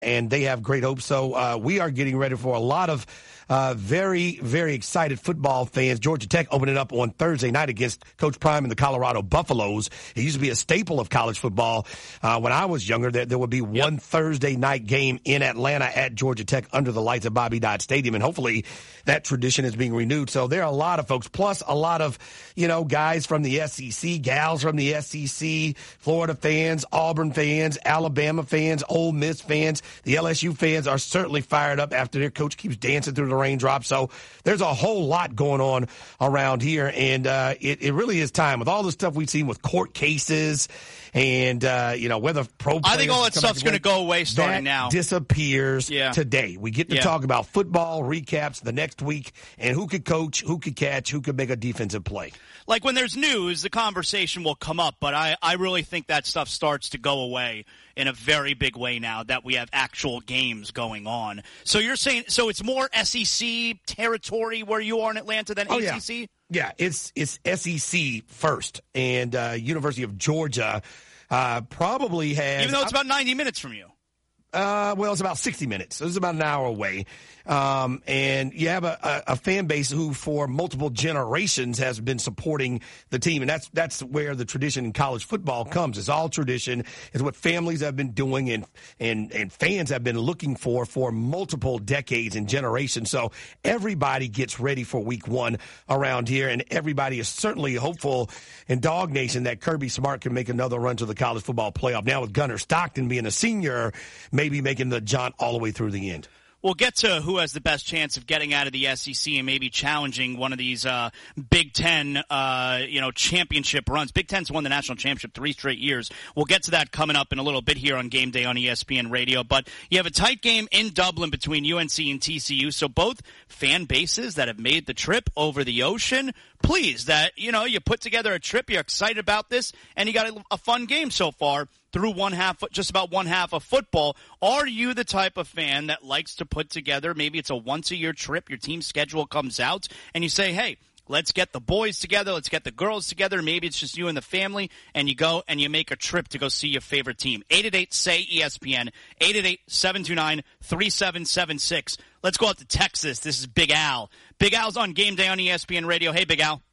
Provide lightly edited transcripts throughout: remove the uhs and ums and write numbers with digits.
and they have great hopes. So we are getting ready for a lot of very, very excited football fans. Georgia Tech opening up on Thursday night against Coach Prime and the Colorado Buffaloes. It used to be a staple of college football when I was younger. There would be one Thursday night game in Atlanta at Georgia Tech under the lights of Bobby Dodd Stadium, and hopefully that tradition is being renewed. So there are a lot of folks, plus a lot of, guys from the SEC, gals from the SEC, Florida fans, Auburn fans, Alabama fans, Ole Miss fans. The LSU fans are certainly fired up after their coach keeps dancing through the raindrops. So there's a whole lot going on around here, and it really is time with all the stuff we've seen with court cases and, whether pro players. I think all that stuff's going to go away starting now. Disappears today. We get to talk about football recaps the next week and who could coach, who could catch, who could make a defensive play. Like when there's news, the conversation will come up, but I really think that stuff starts to go away in a very big way now that we have actual games going on. So you're saying, so it's more SEC territory where you are in Atlanta than ACC? Yeah, it's SEC first, and University of Georgia probably has. Even though it's about 90 minutes from you. Well, it's about 60 minutes. So it's about an hour away. And you have a fan base who for multiple generations has been supporting the team. And that's where the tradition in college football comes. It's all tradition. It's what families have been doing and fans have been looking for multiple decades and generations. So everybody gets ready for week one around here. And everybody is certainly hopeful in Dog Nation that Kirby Smart can make another run to the college football playoff. Now with Gunnar Stockton being a senior, maybe making the jaunt all the way through the end. We'll get to who has the best chance of getting out of the SEC and maybe challenging one of these Big Ten, championship runs. Big Ten's won the national championship 3 straight years. We'll get to that coming up in a little bit here on Game Day on ESPN Radio. But you have a tight game in Dublin between UNC and TCU. So both fan bases that have made the trip over the ocean, pleased that, you put together a trip, you're excited about this, and you got a fun game so far through just about one half of football. Are you the type of fan that likes to put together, maybe it's a once-a-year trip, your team schedule comes out, and you say, hey, let's get the boys together, let's get the girls together, maybe it's just you and the family, and you go and you make a trip to go see your favorite team. 888-SAY-ESPN, 888-729-3776. Let's go out to Texas. This is Big Al. Big Al's on Game Day on ESPN Radio. Hey, Big Al.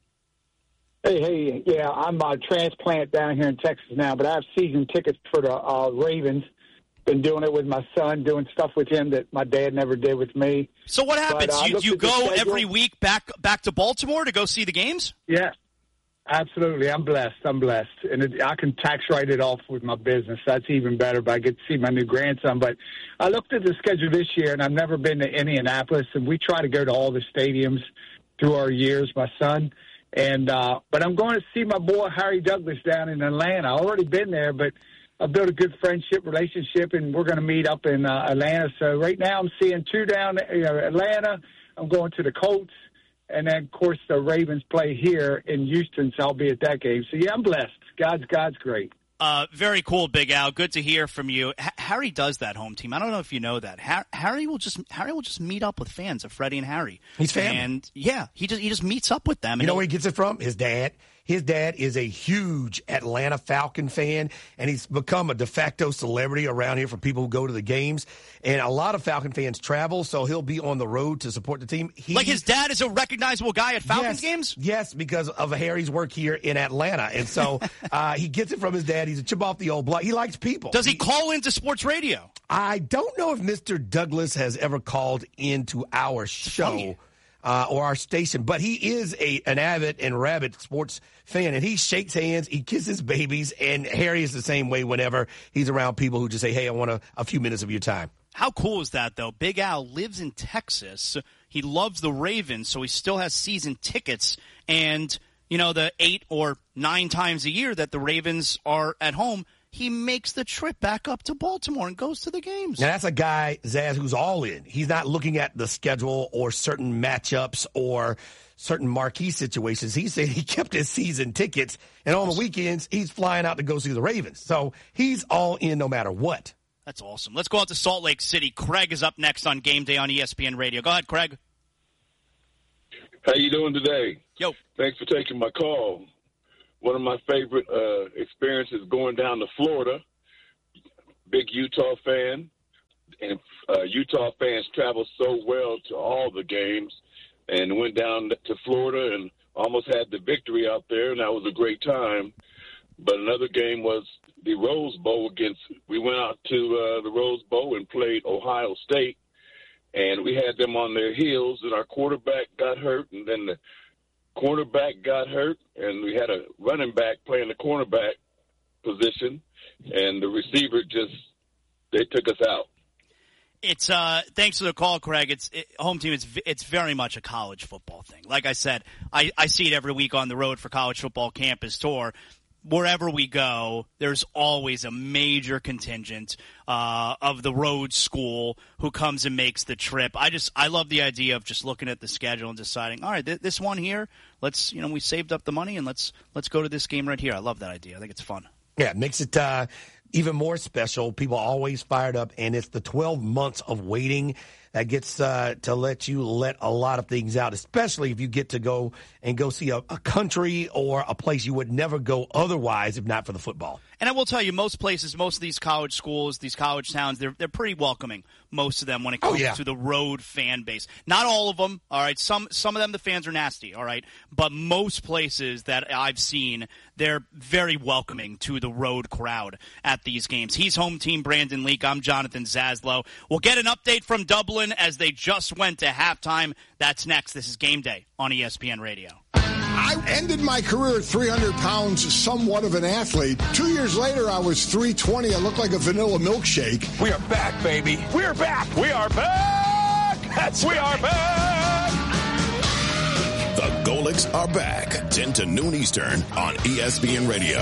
Hey, yeah, I'm a transplant down here in Texas now, but I have season tickets for the Ravens. Been doing it with my son, doing stuff with him that my dad never did with me. So what happens? You go every week back to Baltimore to go see the games? Yeah, absolutely. I'm blessed. And I can tax write it off with my business. That's even better, but I get to see my new grandson. But I looked at the schedule this year, and I've never been to Indianapolis, and we try to go to all the stadiums through our years, my son. But I'm going to see my boy Harry Douglas down in Atlanta. I've already been there, but I've built a good relationship, and we're going to meet up in Atlanta. So right now I'm seeing 2 down Atlanta. I'm going to the Colts, and then, of course, the Ravens play here in Houston, so I'll be at that game. So, yeah, I'm blessed. God's great. Very cool, Big Al. Good to hear from you. Harry does that home team. I don't know if you know that. Harry will just meet up with fans of Freddie and Harry. He's family. And yeah, he just meets up with them. You know where he gets it from? His dad. His dad is a huge Atlanta Falcon fan, and he's become a de facto celebrity around here for people who go to the games. And a lot of Falcon fans travel, so he'll be on the road to support the team. Like his dad is a recognizable guy at Falcons games? Yes, because of Harry's work here in Atlanta. And so he gets it from his dad. He's a chip off the old block. He likes people. Does he call into sports radio? I don't know if Mr. Douglas has ever called into our show. Or our station, but he is an avid and rabid sports fan, and he shakes hands, he kisses babies, and Harry is the same way whenever he's around people who just say, hey, I want a few minutes of your time. How cool is that, though? Big Al lives in Texas. He loves the Ravens, so he still has season tickets, and, the 8 or 9 times a year that the Ravens are at home, he makes the trip back up to Baltimore and goes to the games. Now, that's a guy, Zaz, who's all in. He's not looking at the schedule or certain matchups or certain marquee situations. He said he kept his season tickets, and on the weekends, he's flying out to go see the Ravens. So he's all in no matter what. That's awesome. Let's go out to Salt Lake City. Craig is up next on Game Day on ESPN Radio. Go ahead, Craig. How you doing today? Yo. Thanks for taking my call. One of my favorite experiences going down to Florida. Big Utah fan. and Utah fans traveled so well to all the games and went down to Florida and almost had the victory out there, and that was a great time. But another game was the Rose Bowl we went out to the Rose Bowl and played Ohio State, and we had them on their heels, and our quarterback got hurt, and then the cornerback got hurt, and we had a running back playing the cornerback position, and the receiver they took us out. It's thanks for the call, Craig. Home team. It's very much a college football thing. Like I said, I see it every week on the road for college football campus tour. Wherever we go, there's always a major contingent of the road school who comes and makes the trip. I love the idea of just looking at the schedule and deciding, all right, this one here, let's we saved up the money and let's go to this game right here. I love that idea. I think it's fun. Yeah, it makes it even more special. People are always fired up, and it's the 12 months of waiting that gets to let a lot of things out, especially if you get to go see a country or a place you would never go otherwise if not for the football. And I will tell you, most places, most of these college schools, these college towns, they're pretty welcoming, most of them, when it comes to the road fan base. Not all of them, all right? Some of them, the fans are nasty, all right? But most places that I've seen, they're very welcoming to the road crowd at these games. He's home team Brandon Leak. I'm Jonathan Zaslow. We'll get an update from Dublin as they just went to halftime. That's next. This is Game Day on ESPN Radio. I ended my career at 300 pounds, somewhat of an athlete. 2 years later, I was 320. I looked like a vanilla milkshake. We are back, baby. We're back. We are back. We are back. The Golics are back. 10 to noon Eastern on ESPN Radio.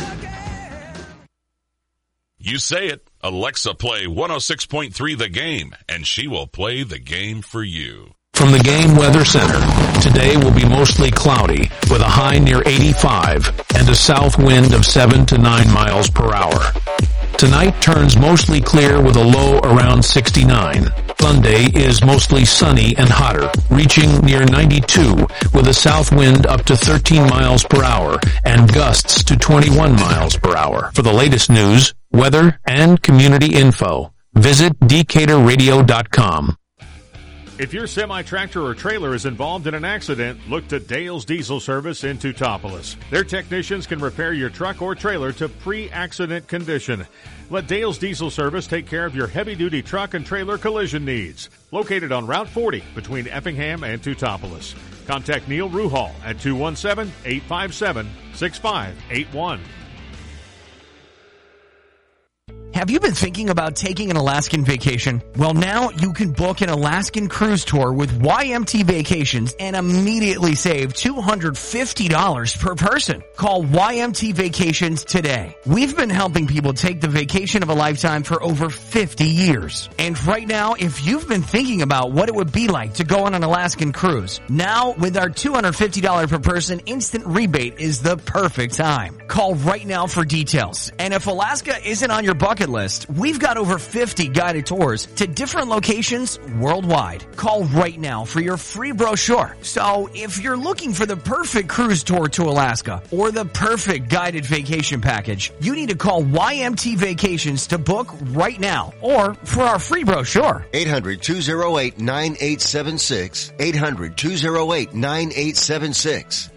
You say it. Alexa, play 106.3 The Game, and she will play the game for you. From the Game Weather Center, today will be mostly cloudy with a high near 85 and a south wind of 7 to 9 miles per hour. Tonight turns mostly clear with a low around 69. Sunday is mostly sunny and hotter, reaching near 92 with a south wind up to 13 miles per hour and gusts to 21 miles per hour. For the latest news, weather, and community info, visit DecaturRadio.com. If your semi-tractor or trailer is involved in an accident, look to Dale's Diesel Service in Teutopolis. Their technicians can repair your truck or trailer to pre-accident condition. Let Dale's Diesel Service take care of your heavy-duty truck and trailer collision needs. Located on Route 40 between Effingham and Teutopolis. Contact Neil Ruhal at 217-857-6581. Have you been thinking about taking an Alaskan vacation? Well, now you can book an Alaskan cruise tour with YMT Vacations and immediately save $250 per person. Call YMT Vacations today. We've been helping people take the vacation of a lifetime for over 50 years. And right now, if you've been thinking about what it would be like to go on an Alaskan cruise, now with our $250 per person instant rebate is the perfect time. Call right now for details. And if Alaska isn't on your bucket list, we've got over 50 guided tours to different locations worldwide. Call right now for your free brochure. So if you're looking for the perfect cruise tour to Alaska or the perfect guided vacation package, you need to call YMT Vacations to book right now or for our free brochure. 800-208-9876. 800-208-9876.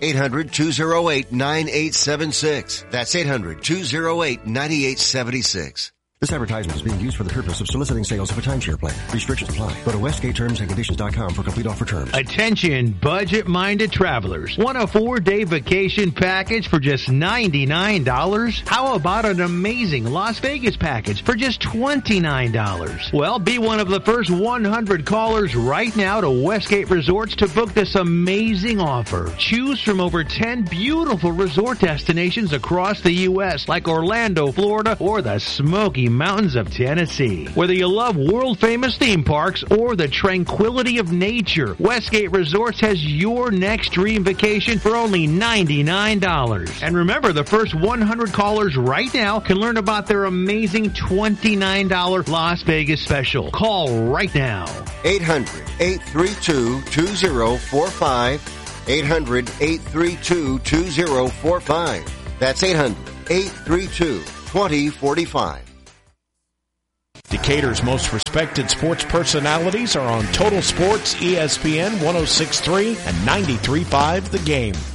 800-208-9876. That's 800-208-9876. This advertisement is being used for the purpose of soliciting sales of a timeshare plan. Restrictions apply. Go to WestgateTermsAndConditions.com for complete offer terms. Attention, budget-minded travelers. Want a 4-day vacation package for just $99? How about an amazing Las Vegas package for just $29? Well, be one of the first 100 callers right now to Westgate Resorts to book this amazing offer. Choose from over 10 beautiful resort destinations across the U.S. like Orlando, Florida, or the Smoky Mountains of Tennessee. Whether you love world-famous theme parks or the tranquility of nature, Westgate Resorts has your next dream vacation for only $99. And remember, the first 100 callers right now can learn about their amazing $29 Las Vegas special. Call right now. 800-832-2045. 800-832-2045. That's 800-832-2045. Decatur's most respected sports personalities are on Total Sports, ESPN 106.3 and 93.5 The Game.